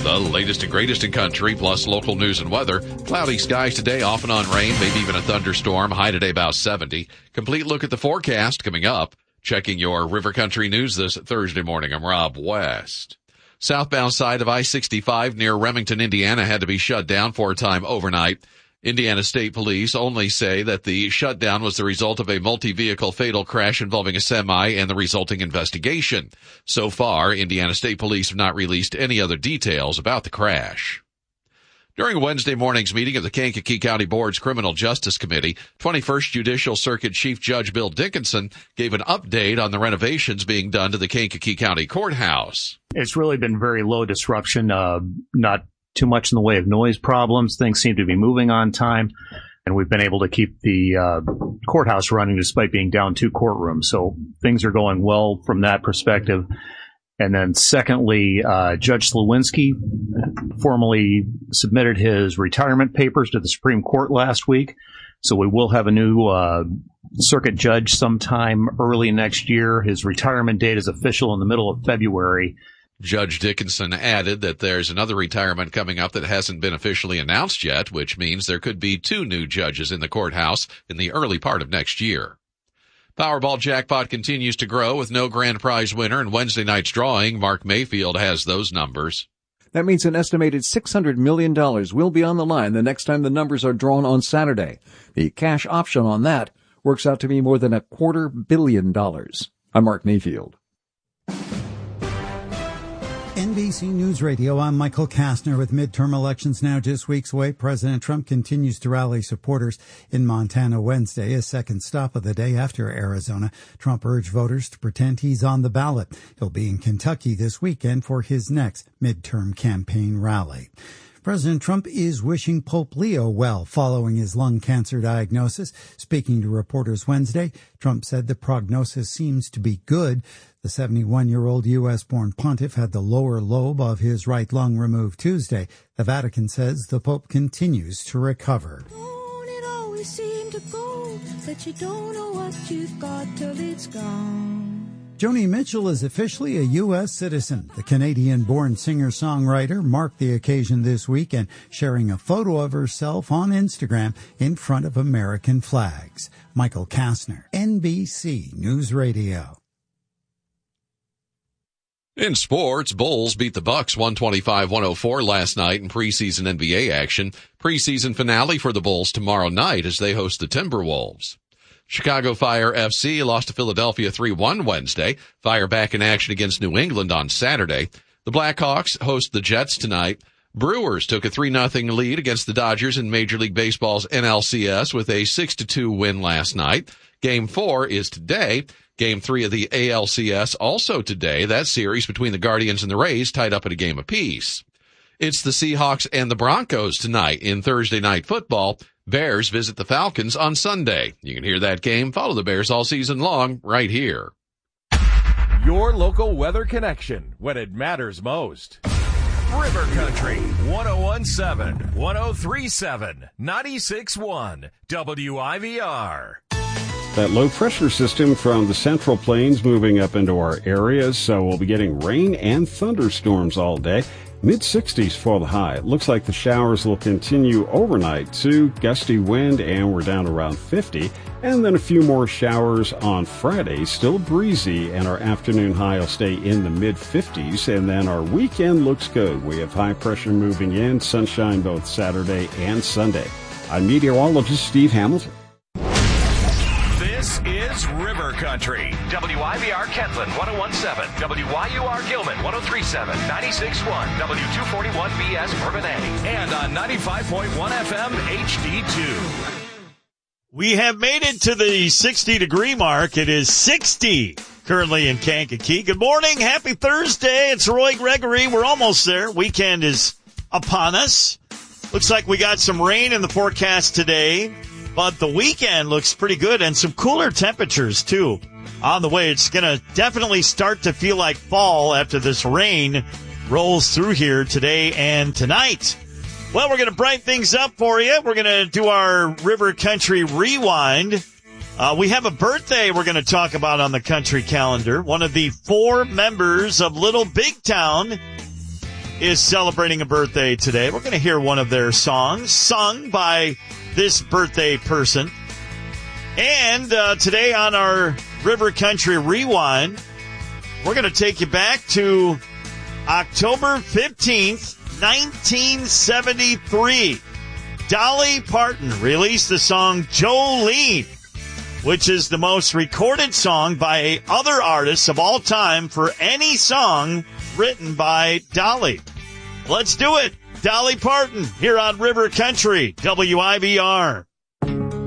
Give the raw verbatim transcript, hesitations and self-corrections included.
The latest and greatest in country, plus local news and weather. Cloudy skies today, off and on rain, maybe even a thunderstorm. High today about seventy. Complete look at the forecast coming up. Checking your River Country news this Thursday morning. I'm Rob West. Southbound side of I sixty-five near Remington, Indiana had to be shut down for a time overnight. Indiana State Police only say that the shutdown was the result of a multi-vehicle fatal crash involving a semi and the resulting investigation. So far, Indiana State Police have not released any other details about the crash. During Wednesday morning's meeting of the Kankakee County Board's Criminal Justice Committee, twenty-first Judicial Circuit Chief Judge Bill Dickinson gave an update on the renovations being done to the Kankakee County Courthouse. It's really been very low disruption, uh, not too much in the way of noise problems. Things seem to be moving on time, and we've been able to keep the uh, courthouse running despite being down two courtrooms. So things are going well from that perspective. And then secondly, uh, Judge Slawinski formally submitted his retirement papers to the Supreme Court last week. So we will have a new uh, circuit judge sometime early next year. His retirement date is official in the middle of February. Judge Dickinson added that there's another retirement coming up that hasn't been officially announced yet, which means there could be two new judges in the courthouse in the early part of next year. Powerball jackpot continues to grow with no grand prize winner in Wednesday night's drawing. Mark Mayfield has those numbers. That means an estimated six hundred million dollars will be on the line the next time the numbers are drawn on Saturday. The cash option on that works out to be more than a quarter billion dollars. I'm Mark Mayfield. N B C News Radio, I'm Michael Kastner. With midterm elections now just weeks away, President Trump continues to rally supporters in Montana Wednesday, his second stop of the day after Arizona. Trump urged voters to pretend he's on the ballot. He'll be in Kentucky this weekend for his next midterm campaign rally. President Trump is wishing Pope Leo well following his lung cancer diagnosis. Speaking to reporters Wednesday, Trump said the prognosis seems to be good. The seventy-one-year-old U S-born pontiff had the lower lobe of his right lung removed Tuesday. The Vatican says the Pope continues to recover. Don't it always seem to go that you don't know what you've got till it's gone? Joni Mitchell is officially a U S citizen. The Canadian-born singer-songwriter marked the occasion this weekend, sharing a photo of herself on Instagram in front of American flags. Michael Kastner, N B C News Radio. In sports, Bulls beat the Bucks one twenty-five one oh four last night in preseason N B A action. Preseason finale for the Bulls tomorrow night as they host the Timberwolves. Chicago Fire F C lost to Philadelphia three one Wednesday. Fire back in action against New England on Saturday. The Blackhawks host the Jets tonight. Brewers took a three nothing lead against the Dodgers in Major League Baseball's N L C S with a six to two win last night. Game four is today. Game three of the A L C S also today. That series between the Guardians and the Rays tied up at a game apiece. It's the Seahawks and the Broncos tonight in Thursday Night Football. Bears visit the Falcons on Sunday. You can hear that game. Follow the Bears all season long right here. Your local weather connection when it matters most. River Country, one oh one point seven, one oh three point seven, ninety-six point one, W I V R. That low pressure system from the Central Plains moving up into our areas, so we'll be getting rain and thunderstorms all day. mid sixties for the high. It looks like the showers will continue overnight too. Gusty wind, and we're down around fifty. And then a few more showers on Friday. Still breezy, and our afternoon high will stay in the mid fifties. And then our weekend looks good. We have high pressure moving in, sunshine both Saturday and Sunday. I'm meteorologist Steve Hamilton. This is River Country. W I V R Kentland, one oh one point seven. W Y U R Gilman, one oh three point seven. ninety-six point one. W two forty-one B S Bourbonnais. And on ninety-five point one F M H D two. We have made it to the sixty degree mark. It is sixty currently in Kankakee. Good morning. Happy Thursday. It's Roy Gregory. We're almost there. Weekend is upon us. Looks like we got some rain in the forecast today, but the weekend looks pretty good and some cooler temperatures too on the way. It's going to definitely start to feel like fall after this rain rolls through here today and tonight. Well, we're going to brighten things up for you. We're going to do our River Country Rewind. Uh, we have a birthday we're going to talk about on the country calendar. One of the four members of Little Big Town is celebrating a birthday today. We're going to hear one of their songs sung by this birthday person. And uh, today on our River Country Rewind, we're going to take you back to October fifteenth, nineteen seventy-three. Dolly Parton released the song Jolene, which is the most recorded song by other artists of all time for any song written by Dolly. Let's do it. Dolly Parton here on River Country, W I B R.